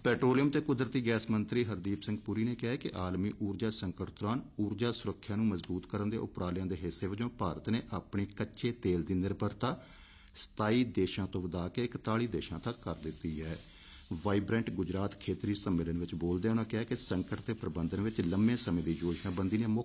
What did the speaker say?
Petroleum ਤੇ ਕੁਦਰਤੀ gas ਮੰਤਰੀ ਹਰਦੀਪ ਸਿੰਘ ਪੁਰੀ ਨੇ ਕਿਹਾ ਹੈ ਕਿ ਆਲਮੀ ਊਰਜਾ ਸੰਕਟ ਦੌਰਾਨ ਊਰਜਾ ਸੁਰੱਖਿਆ ਨੂੰ ਮਜ਼ਬੂਤ ਕਰਨ ਦੇ ਉਪਰਾਲਿਆਂ ਦੇ ਹਿੱਸੇ ਵਜੋਂ ਭਾਰਤ ਨੇ ਆਪਣੀ ਕੱਚੇ ਤੇਲ ਦੀ ਨਿਰਭਰਤਾ 27 ਦੇਸ਼ਾਂ ਤੋਂ ਵਧਾ ਕੇ 41 ਦੇਸ਼ਾਂ ਤੱਕ ਕਰ ਦਿੱਤੀ ਹੈ। ਵਾਈਬ੍ਰੈਂਟ ਗੁਜਰਾਤ ਖੇਤਰੀ ਸੰਮੇਲਨ ਵਿੱਚ ਬੋਲਦਿਆਂ ਉਨ੍ਹਾਂ ਕਿਹਾ ਕਿ ਸੰਕਟ ਤੇ ਪ੍ਰਬੰਧਨ ਵਿੱਚ ਲੰਮੇ ਸਮੇਂ ਦੀ ਯੋਜਨਾਬੰਦੀ ਨੇ ਮੁੱਖ